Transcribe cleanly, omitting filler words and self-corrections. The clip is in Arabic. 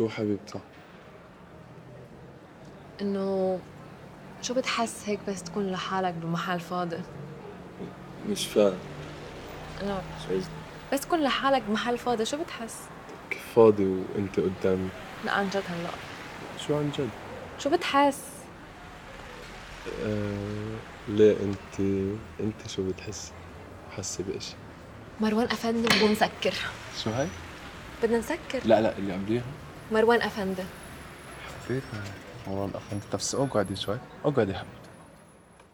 شو حبيبتي؟ إنه شو بتحس هيك بس تكون لحالك بمحل فاضي؟ مش فاهم. لا شو بس تكون لحالك بمحل فاضي شو بتحس؟ كيف فاضي وانت قدامي؟ لا عن جد هلأ شو عن جد؟ شو بتحس؟ ليه انت شو بتحس؟ حاسة بإشي؟ مروان أفندي بدنا نسكر. شو هاي؟ بدنا نسكر. لا لا اللي قبليها. مروان أفندي. حبيتها. مروان أخ انت بس اقعدي شوي، اقعدي حبيبي.